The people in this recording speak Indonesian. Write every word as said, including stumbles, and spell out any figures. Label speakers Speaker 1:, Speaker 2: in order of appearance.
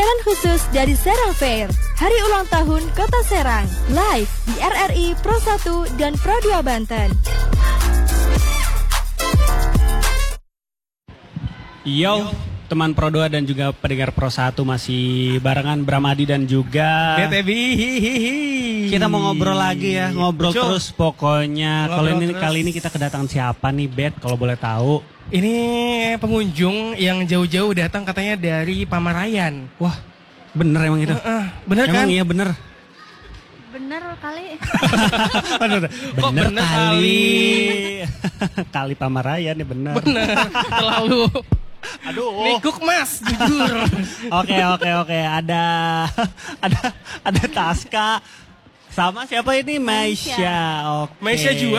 Speaker 1: Siaran khusus dari Serang Fair, Hari Ulang Tahun Kota Serang, live di R R I Pro satu dan Pro dua Banten.
Speaker 2: Yo, teman Pro dua dan juga pendengar Pro satu masih barengan Bramadi dan juga
Speaker 3: B T V.
Speaker 2: Kita mau ngobrol lagi ya, ngobrol
Speaker 3: Betul.
Speaker 2: terus pokoknya. Kalau ini
Speaker 3: terus.
Speaker 2: kali ini kita kedatangan siapa nih, Bet? Kalau boleh tahu.
Speaker 3: Ini pengunjung yang jauh-jauh datang katanya dari Pamarayan.
Speaker 2: Wah, bener emang itu.
Speaker 3: Uh, uh, bener
Speaker 2: emang
Speaker 3: kan?
Speaker 2: iya bener.
Speaker 4: Bener kali.
Speaker 3: Bener, Kok
Speaker 2: bener,
Speaker 3: bener
Speaker 2: kali. Kali Pamarayan ya bener.
Speaker 3: Bener. Terlalu.
Speaker 2: Aduh.
Speaker 3: Nikuk mas, jujur.
Speaker 2: Oke oke oke, ada ada ada Taska sama siapa ini Maisha. Oke.
Speaker 3: Maisha juga.